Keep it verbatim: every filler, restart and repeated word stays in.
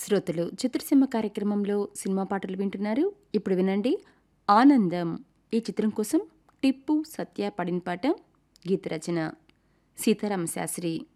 శ్రోతలు చిత్రసీమ కార్యక్రమంలో సినిమా పాటలు వింటున్నారు. ఇప్పుడు వినండి ఆనందం. ఈ చిత్రం కోసం టిప్పు సత్య పాడిన పాట. గీత రచన సీతారామ శాస్త్రి.